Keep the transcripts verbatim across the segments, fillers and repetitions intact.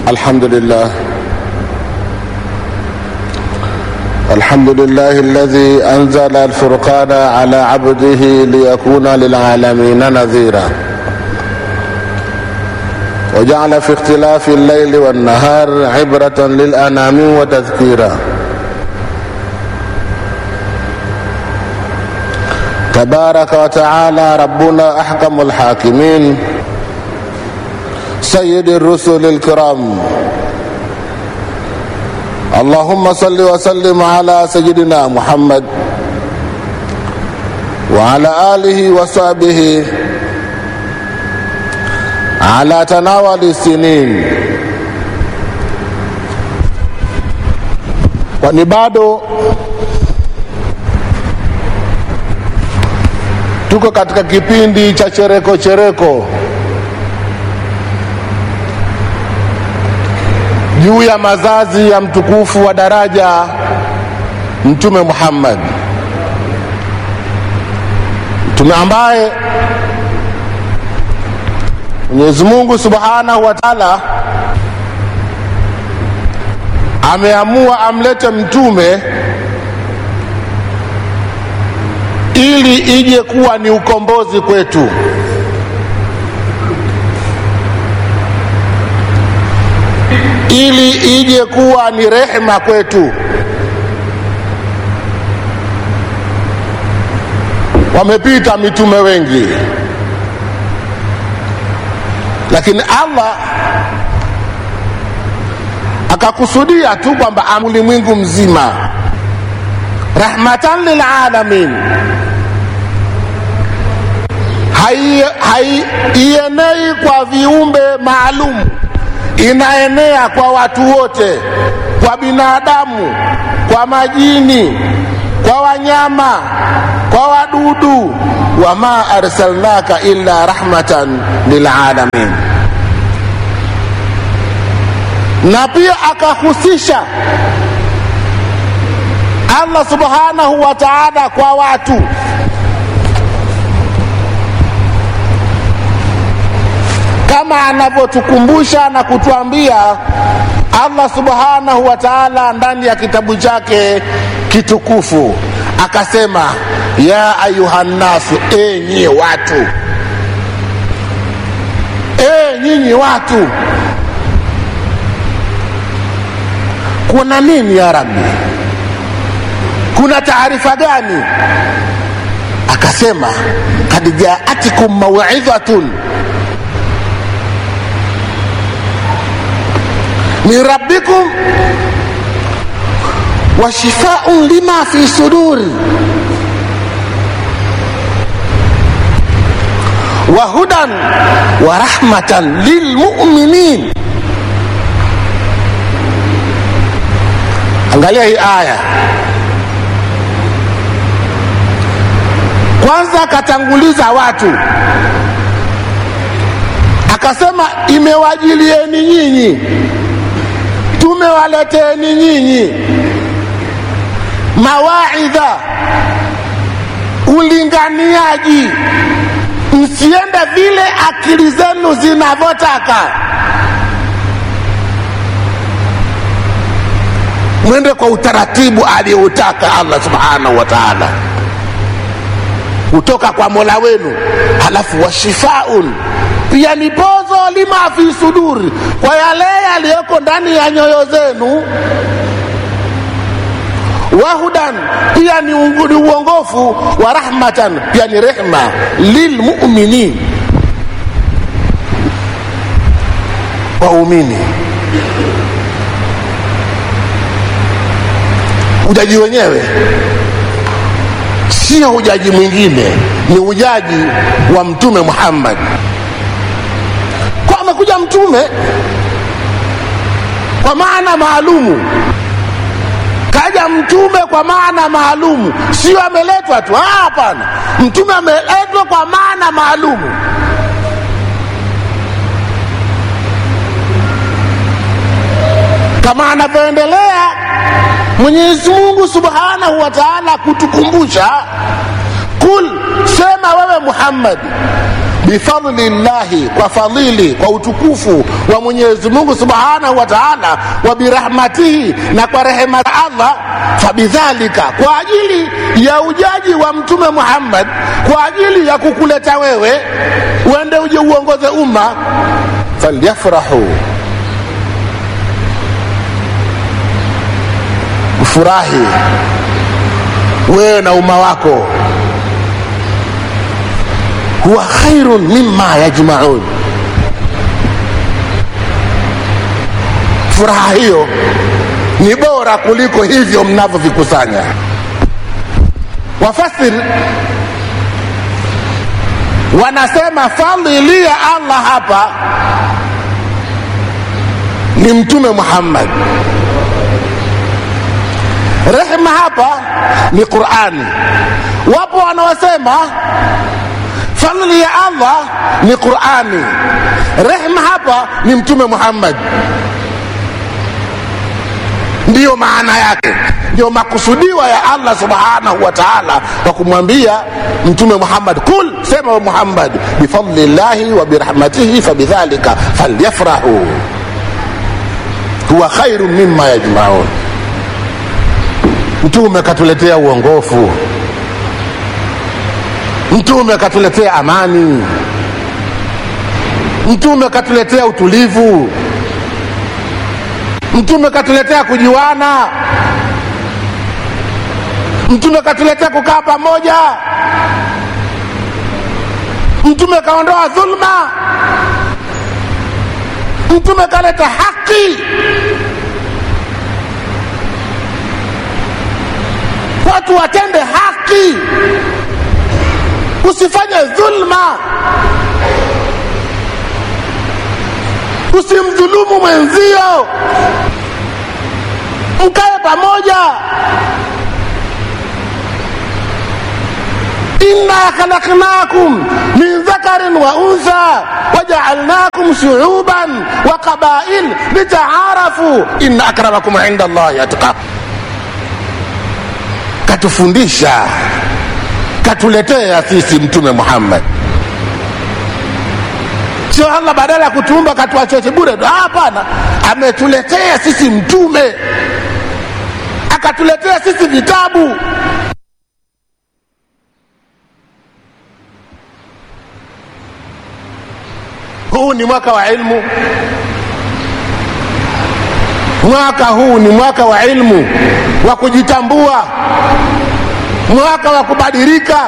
الحمد لله الحمد لله الذي أنزل الفرقان على عبده ليكون للعالمين نذيرا وجعل في اختلاف الليل والنهار عبرة للأنام وتذكيرا تبارك وتعالى ربنا أحكم الحاكمين سيد الرسل الكرام اللهم صل وسلم على سيدنا محمد وعلى آله وصحبه على تناول السنين. Kwani bado tuko katika kipindi cha chereko chereko juu ya mazazi ya mtukufu wa daraja Mtume Muhammad, mtume ambaye Mwenyezi Mungu Subhanahu wa Ta'ala ameamua amlete mtume ili ije kuwa ni ukombozi kwetu, ili ije kuwa ni rehema kwetu. Wamepita mitume wengi, lakini Allah akakusudia tu kwamba ulimwengu mzima, rahmatan lil alamin, hai hai ienei kwa viumbe maalum, inaenea kwa watu wote, kwa binadamu, kwa majini, kwa wanyama, kwa wadudu. Wama arsalnaka illa rahmatan lil alamin. Na pia akahusisha Allah Subhanahu wa Ta'ala kwa watu, kama anavyotukumbusha na kutuambia Allah Subhanahu wa Ta'ala ndani ya kitabu chake kitukufu, akasema ya ayuhan nasu, enyi watu, e nyinyi watu. Kuna nini ya Rabbi? Kuna taarifa gani? Akasema kad jaatikum maw'izatun min rabbikum wa shifaa'un lima fi suduri wa hudan wa rahmatan lil mu'minin. Angalia hii aya. Kwanza katanguliza watu, akasema imewajilieni nyinyi, tumewaleteni nyinyi mawaidha, ulinganiaji, msiende vile akili zenu zinavyotaka, mwende kwa utaratibu aliyoutaka Allah Subhanahu wa Ta'ala kutoka kwa Mola wenu. Halafu washifaun, pia ni pozo lima fi suduri, kwa yale yaliyoko ndani ya nyoyo zenu. Wahudan, pia ni uongofu. Wa rahmatan, pia ni rehma lil mu'minin, waumini. Ujaji wenyewe sio ujaji mwingine, ni ujaji wa Mtume Muhammad. Kwa amekuja mtume kwa maana maalumu, kaja mtume kwa maana maalumu, sio ameletwa tu. Hapana, mtume ameletwa kwa maana maalumu. Kama anavyoendelea Mwenyezi Mungu Subhanahu wa Ta'ala kutukumbusha, kul, sema wewe Muhammad, bifadlillahi, kwa fadhili, kwa utukufu wa Mwenyezi Mungu Subhanahu wa Ta'ala, wa birahmatihi, na kwa rehema za Allah, fabidhalika, kwa ajili ya ujaji wa Mtume Muhammad, kwa ajili ya kukuleta wewe uende uje uongoze umma, falyafrahu, ufurahi wewe na umma wako, huwa khairun mimma yajma'un, furaha hiyo ni bora kuliko hivyo mnavyovikusanya. Wafasir wanasema fadhili ya Allah hapa ni Mtume Muhammad, rehema hapa ni Qur'ani. Wapo wanaosema fadhili ya Allah ni Qur'ani, rehema hapa ni Mtume Muhammad. Ndiyo maana yake, ndiyo makusudiwa ya Allah Subhanahu wa Ta'ala kwa kumwambia Mtume Muhammad, kul, sema wa Muhammad, bifadlillahi wa birahmatihi fabidhalika falyafrahu huwa khairu mimma yajma'un. Mtume katuletea uongofu, Mtume katuletea amani, Mtume katuletea utulivu, Mtume katuletea kujiwana, Mtume katuletea kukaa pamoja, Mtume kaondoa dhulma, Mtume kaleta haki, watu watende haki, usifanye dhulma, usimdhulumu mwenzio, mkae pamoja. Inna khalaqnakum min dhakarin wa untha waja'alnakum shu'uban wa qabail lita'arafu inna akramakum 'inda Allahi atqakum. Katufundisha, katuletea sisi Mtume Muhammad. Sio Allah badala ya kutuumba katuache bure. Hapana, ametuletea sisi mtume, akatuletea sisi vitabu. Huu ni mwaka wa ilmu, mwaka huu ni mwaka wa ilmu, wa kujitambua, mwaka wa kubadilika,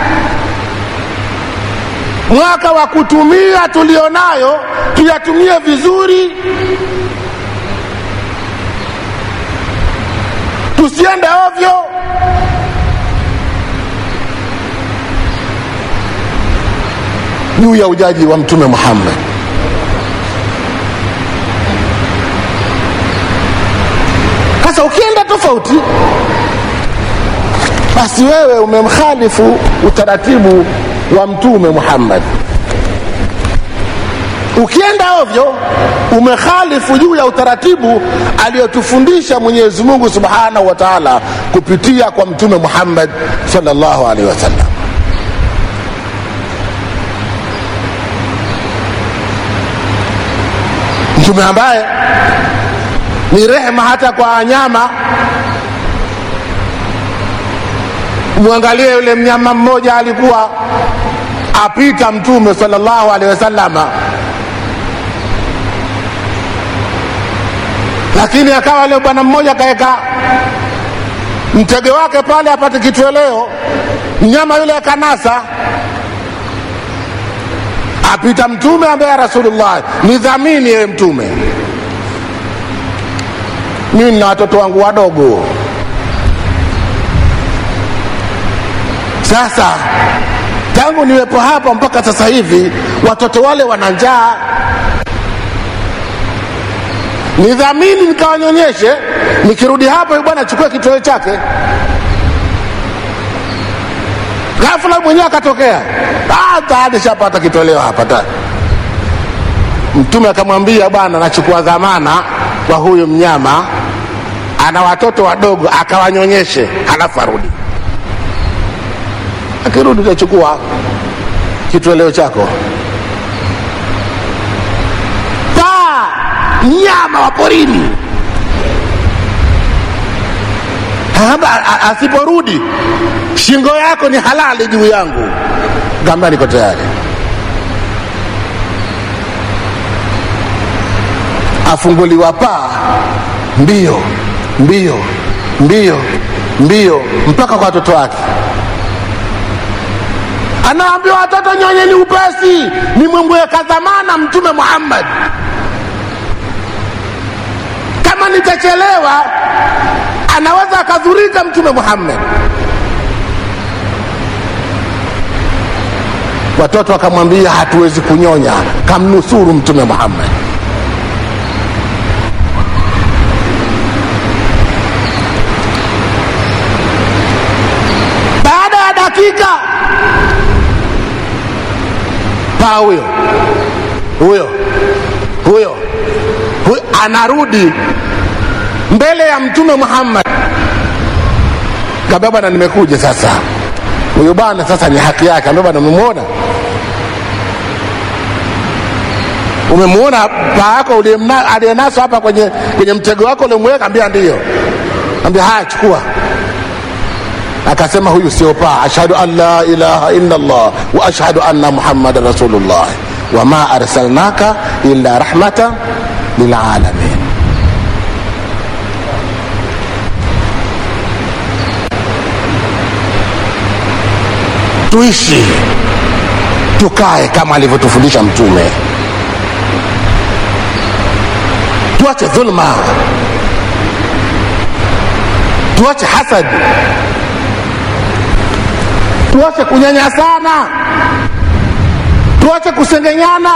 mwaka wa kutumia tulionayo tuyatumie vizuri, tusiende ovyo. Juu ya ujaji wa Mtume Muhammad, sasa ukienda tofauti, basi wewe umemkhalifu utaratibu wa Mtume Muhammad. Ukienda ovyo, umekhalifu juu ya utaratibu aliyotufundisha Mwenyezi Mungu Subhanahu wa Ta'ala kupitia kwa Mtume Muhammad sallallahu alaihi wasallam. Mtume ambaye ni rehema hata kwa wanyama. Muangalie yule mnyama mmoja alikuwa apita Mtume sallallahu alaihi wasallam, lakini akawa yule bwana mmoja kaeka mtege wake pale apate kitweleo, mnyama yule akanasa. Apita Mtume ambaye Rasulullah, nidhamini ewe Mtume, mimi na watoto wangu wadogo, sasa tangu niwepo hapa mpaka sasa hivi watoto wale wana njaa, nidhamini nikawanyonyeshe, nikirudi hapa yule bwana chukue kitoweo chake. Ghafla mwenyewe akatokea, ah, tayari shapata kitoleo hapa tayari. Mtume akamwambia, bwana nachukua dhamana kwa huyu mnyama, ana watoto wadogo, akawanyonyeshe halafu arudi. Akirudi tutachukua. kitoleo chako. Paa, mnyama wa porini, asiporudi shingo yako ni halali juu yangu. Gamba niko tayari. Afunguliwa paa, mbio mbio mbio mbio mpaka kwa watoto wake. Anaambiwa watoto, nyonyeni upesi, ni mwemweka dhamana Mtume Muhammad. Kama nitachelewa anaweza akadhurika Mtume Muhammad. Watoto wakamwambia, hatuwezi kunyonya, kamnusuru Mtume Muhammad. Baada ya dakika, paa huyo huyo huyo huyo anarudi mbele ya Mtume Muhammad. Kabla bwana, nimekuja sasa. Huyo bwana sasa ni haki yake. Ambia bwana, umemwona? Umemwona paa yako aliyenaso hapa kwenye kwenye mtego wako uliomweka? Ambia ndio. Ambia haya, chukua. Akasema, huyu sio paa. Ashhadu an la ilaha illa Allah wa ashhadu anna Muhammadar Rasulullah wa ma arsalnaka illa rahmatan lil alamin. Tuishi tukae kama alivyotufundisha Mtume. Tuache dhulma, tuache hasad, tuache kunyanyasana, tuache kusengenyana,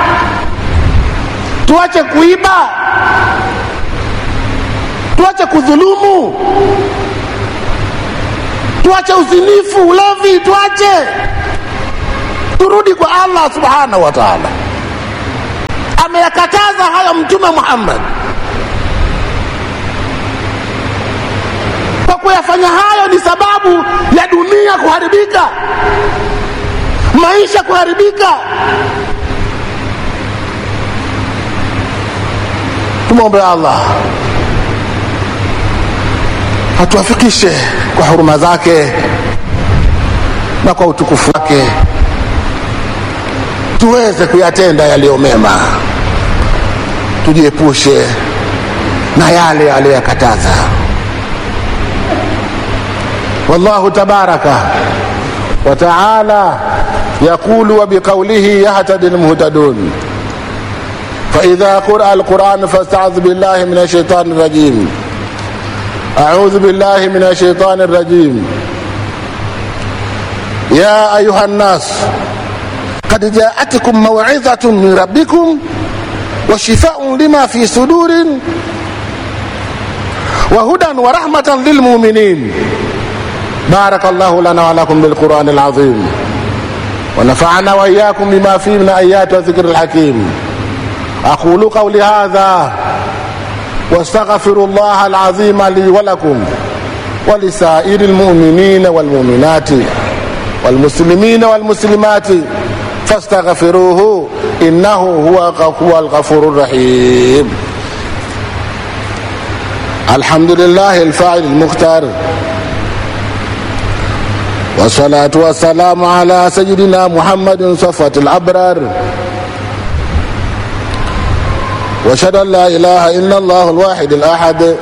tuache kuiba, tuache kudhulumu, tuache uzinifu, ulevi, tuache. Turudi kwa Allah subhanahu wa ta'ala. Ameyakataza hayo Mtume Muhammad. Kwa kuyafanya hayo ni sababu ya dunia kuharibika, maisha kuharibika. Tumwombe Allah atuafikishe kwa huruma zake na kwa utukufu wake, tuweze kuyatenda yaliyo mema, tujiepushe na yale aliyokataza. Wallahu tabaraka wa ta'ala yaqulu wa biqawlihi yahtadi almuhtadun. Fa idha qira alquran fasta'idh billahi minash shaitanir rajim. أعوذ بالله من الشيطان الرجيم. يا أيها الناس قد جاءتكم موعظة من ربكم وشفاء لما في صدور وهدى ورحمة للمؤمنين. بارك الله لنا ولكم بالقرآن العظيم ونفعنا وإياكم بما فيه من آيات وذكر الحكيم. أقول قولي هذا واستغفر الله العظيم لي ولكم ولسائر المؤمنين والمؤمنات والمسلمين والمسلمات فاستغفروه إنه هو الغفور الرحيم. الحمد لله الفاعل المختار، والصلاة والسلام على سيدنا محمد صفوة الأبرار، وأشهد أن لا إله إلا الله الواحد الأحد،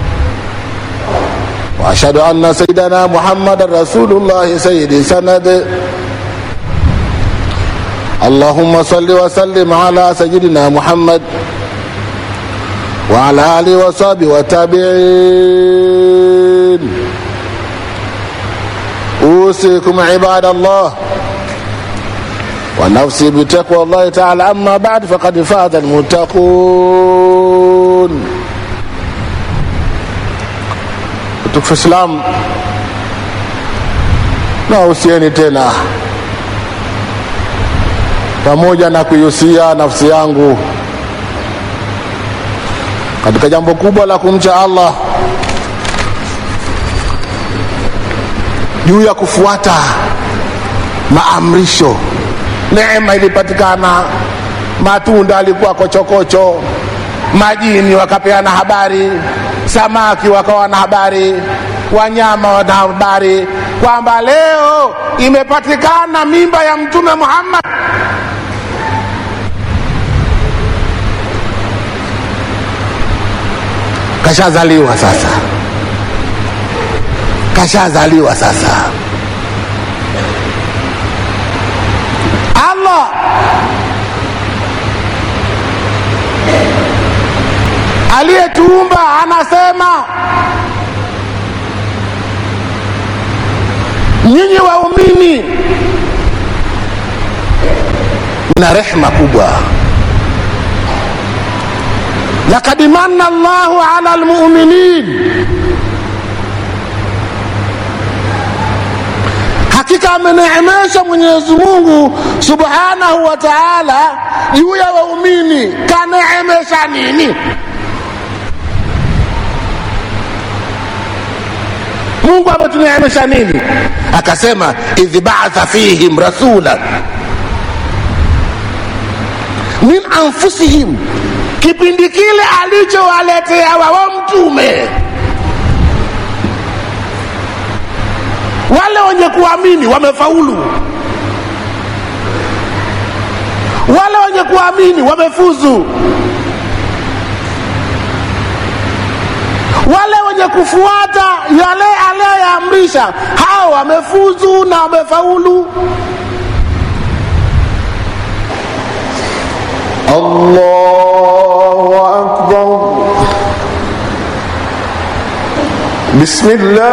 وأشهد أن سيدنا محمد رسول الله سيد سند. اللهم صل وسلم على سيدنا محمد وعلى آله وصحبه والتابعين. أوصيكم عباد الله ونفسي بتقوى الله تعالى. أما بعد فقد فاز المتقون. Tukufu Islam, na usieni tena pamoja na kuihusia nafsi yangu katika jambo kubwa la kumcha Allah, juu ya kufuata maamrisho neema ilipatikana, matunda alikuwa kochokocho, majini wakapeana habari, samaki wakawa na habari, wanyama wana habari kwamba leo imepatikana mimba ya Mtume Muhammad. Kashazaliwa sasa, kashazaliwa sasa. Allah aliyetuumba anasema, nyinyi waumini na rehema kubwa. Laqad manna Allahu ala almu'minin, hakika ameneemesha Mwenyezi Mungu Subhanahu wa Ta'ala juu ya waumini. Kaneemesha nini? Mungu ametuneemesha nini? Akasema idh ba'atha fihim rasulan min anfusihim, kipindi kile alichowaletea wao mtume. Wale wenye kuamini wamefaulu, wale wenye kuamini wamefuzu, wale wenye kufuata yale aliyoyaamrisha hao wamefuzu na wamefaulu. Allahu akbar. Bismillah.